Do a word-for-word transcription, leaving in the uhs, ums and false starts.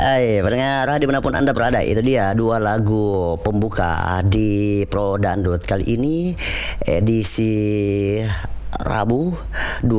Hai, pendengar dimanapun Anda berada, itu dia dua lagu pembuka di Pro Dangdut kali ini, edisi Rabu